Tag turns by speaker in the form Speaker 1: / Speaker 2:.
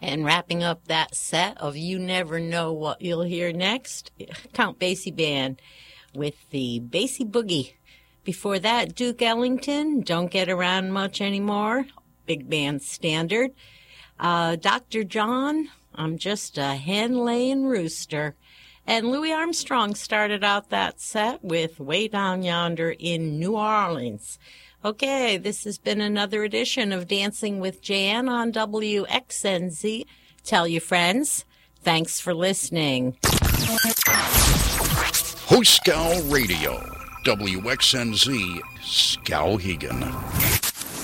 Speaker 1: And wrapping up that set of You Never Know What You'll Hear Next, Count Basie Band with the Basie Boogie. Before that, Duke Ellington, Don't Get Around Much Anymore, big band standard. Dr. John, I'm Just a Hen-Laying Rooster. And Louis Armstrong started out that set with Way Down Yonder in New Orleans. Okay, this has been another edition of Dancing with Jan on WXNZ. Tell your friends. Thanks for listening.
Speaker 2: Host Scow Radio, WXNZ, Skowhegan.